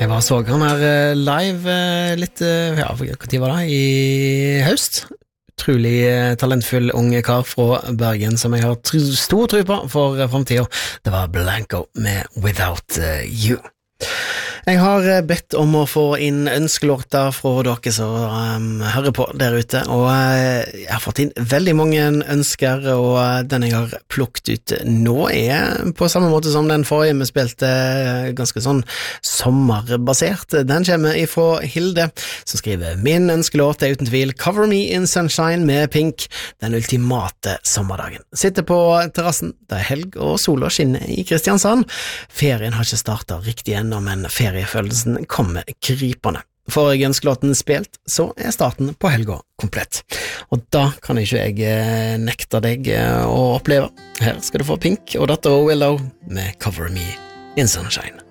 Jeg så han her live litt, ja, hva tid var det? I høst. Utrolig talentfull unge kar fra Bergen som jeg har stor tro på for fremtiden. Det var Blanco med Without You. Jeg har bedt om å få inn ønskelåter fra dere som hører på der ute, og jeg har fått inn veldig mange ønsker, og den jeg har plukket ut nå på samme måte som den forrige vi spilte, ganske sånn sommerbasert. Den kommer ifra Hilde, som skriver: Min ønskelåt uten tvil Cover Me in Sunshine med Pink, den ultimate sommerdagen. Sitter på terrassen, det helg og sola skinner i Kristiansand. Ferien har ikke startet riktig ennå, men feriefølelsen kommer krypende. Får jeg ønskelåten spilt, så starten på helga komplett. Og da kan ikke jeg nekte deg å oppleve. Her skal du få Pink og datter Willow med Cover Me in Sunshine.